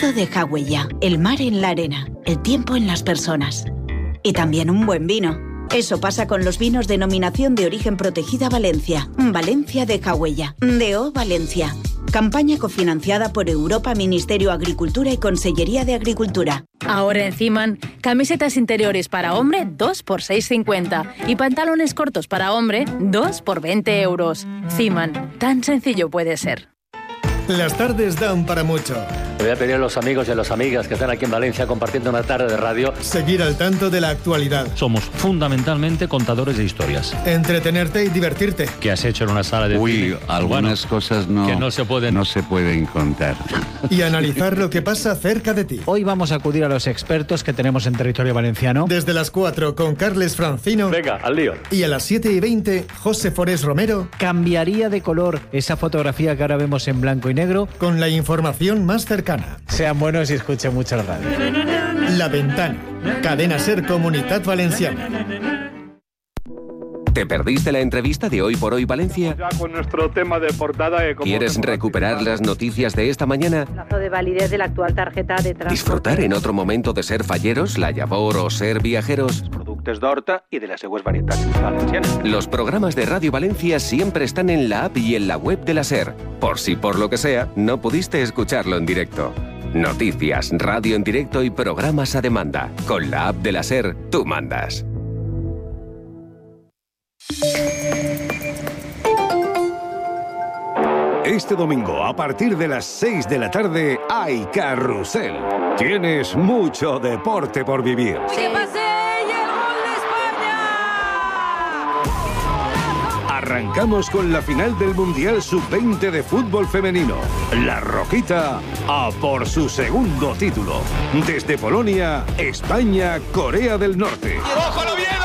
sentido de Jagüeya, el mar en la arena, el tiempo en las personas. Y también un buen vino. Eso pasa con los vinos denominación de origen protegida Valencia. Valencia de Jagüeya. DO Valencia. Campaña cofinanciada por Europa, Ministerio de Agricultura y Consellería de Agricultura. Ahora en Ciman, camisetas interiores para hombre 2 por 6,50 y pantalones cortos para hombre 2 por 20 euros. Ciman, tan sencillo puede ser. Las tardes dan para mucho. Le voy a pedir a los amigos y a las amigas que están aquí en Valencia compartiendo una tarde de radio. Seguir al tanto de la actualidad. Somos fundamentalmente contadores de historias. Entretenerte y divertirte. ¿Qué has hecho en una sala de cine? Algunas cosas que no se pueden contar. Y analizar lo que pasa cerca de ti. Hoy vamos a acudir a los expertos que tenemos en territorio valenciano. Desde las 4 con Carles Francino. Venga, al lío. Y a las 7:20, José Forés Romero. Cambiaría de color esa fotografía que ahora vemos en blanco y negro. Con la información más cercana. Sean buenos y escuchen mucho radio. La Ventana. Cadena Ser Comunitat Valenciana. ¿Te perdiste la entrevista de Hoy por Hoy Valencia? Ya con nuestro tema de portada... ¿Quieres recuperar las noticias de esta mañana? Plazo de validez de la actual tarjeta de transporte. ¿Disfrutar en otro momento de ser falleros, la llavor o ser viajeros? Productes d'horta y de las seues varietats valencianes. Los programas de Radio Valencia siempre están en la app y en la web de la SER, por si por lo que sea no pudiste escucharlo en directo. Noticias, radio en directo y programas a demanda. Con la app de la SER, tú mandas. Este domingo, a partir de las 6 de la tarde, hay Carrusel. Tienes mucho deporte por vivir. ¡Que pase y el gol de España! Arrancamos con la final del Mundial Sub-20 de fútbol femenino. La Roquita a por su segundo título. Desde Polonia, España, Corea del Norte. ¡Ojo al Oviedo!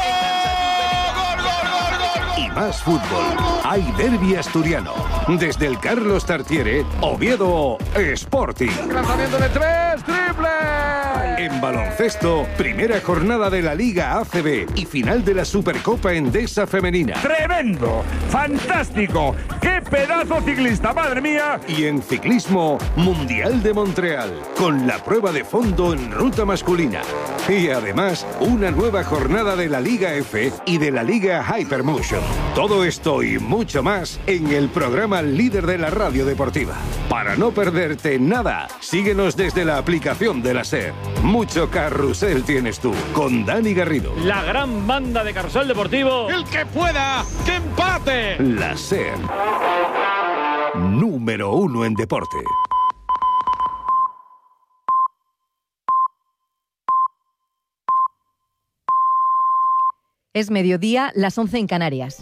Y más fútbol. Hay derbi asturiano. Desde el Carlos Tartiere, Oviedo Sporting. Lanzamiento de 3, triple. En baloncesto, primera jornada de la Liga ACB y final de la Supercopa Endesa Femenina. ¡Tremendo! ¡Fantástico! ¡Qué pedazo ciclista, madre mía! Y en ciclismo, Mundial de Montreal, con la prueba de fondo en ruta masculina. Y además, una nueva jornada de la Liga F y de la Liga Hypermotion. Todo esto y mucho más en el programa líder de la radio deportiva. Para no perderte nada, síguenos desde la aplicación de la SER. Mucho carrusel tienes tú, con Dani Garrido. La gran banda de Carrusel Deportivo. ¡El que pueda! ¡Que empate! La SER. Número 1 en deporte. Es mediodía, las 11 en Canarias.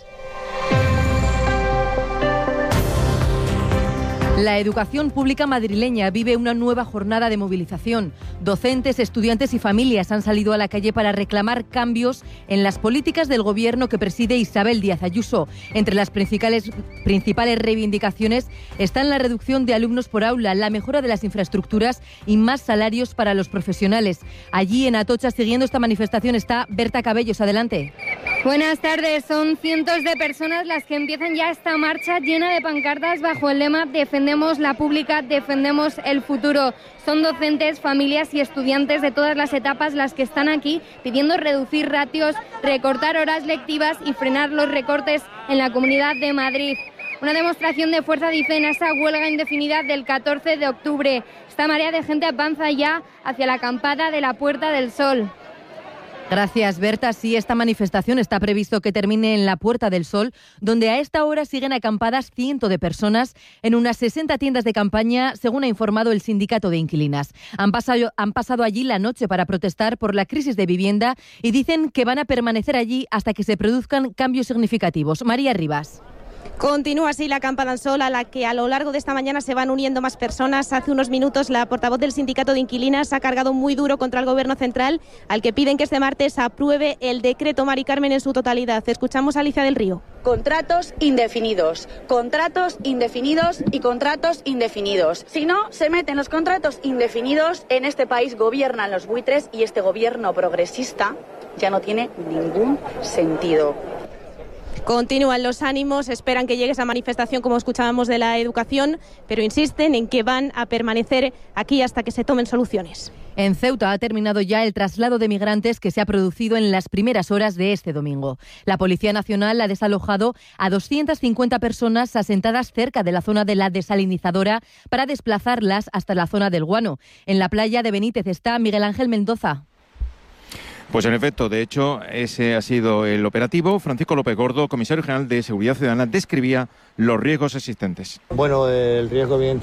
La educación pública madrileña vive una nueva jornada de movilización. Docentes, estudiantes y familias han salido a la calle para reclamar cambios en las políticas del gobierno que preside Isabel Díaz Ayuso. Entre las principales reivindicaciones están la reducción de alumnos por aula, la mejora de las infraestructuras y más salarios para los profesionales. Allí en Atocha, siguiendo esta manifestación, está Berta Cabellos. Adelante. Buenas tardes. Son cientos de personas las que empiezan ya esta marcha llena de pancartas bajo el lema Defendemos la pública, defendemos el futuro. Son docentes, familias y estudiantes de todas las etapas las que están aquí pidiendo reducir ratios, recortar horas lectivas y frenar los recortes en la Comunidad de Madrid. Una demostración de fuerza, dicen, a esa huelga indefinida del 14 de octubre. Esta marea de gente avanza ya hacia la acampada de la Puerta del Sol. Gracias, Berta. Sí, esta manifestación está previsto que termine en la Puerta del Sol, donde a esta hora siguen acampadas cientos de personas en unas 60 tiendas de campaña, según ha informado el Sindicato de Inquilinas. Han pasado allí la noche para protestar por la crisis de vivienda y dicen que van a permanecer allí hasta que se produzcan cambios significativos. María Rivas. Continúa así la acampada al sol, a la que a lo largo de esta mañana se van uniendo más personas. Hace unos minutos la portavoz del Sindicato de Inquilinas ha cargado muy duro contra el Gobierno central, al que piden que este martes apruebe el decreto Mari Carmen en su totalidad. Escuchamos a Alicia del Río. Contratos indefinidos y contratos indefinidos. Si no se meten los contratos indefinidos, en este país gobiernan los buitres y este gobierno progresista ya no tiene ningún sentido. Continúan los ánimos, esperan que llegue esa manifestación, como escuchábamos, de la educación, pero insisten en que van a permanecer aquí hasta que se tomen soluciones. En Ceuta ha terminado ya el traslado de migrantes que se ha producido en las primeras horas de este domingo. La Policía Nacional ha desalojado a 250 personas asentadas cerca de la zona de la desalinizadora para desplazarlas hasta la zona del Guano. En la playa de Benítez está Miguel Ángel Mendoza. Pues en efecto, de hecho, ese ha sido el operativo. Francisco López Gordo, comisario general de Seguridad Ciudadana, describía los riesgos existentes. Bueno, el riesgo evidentemente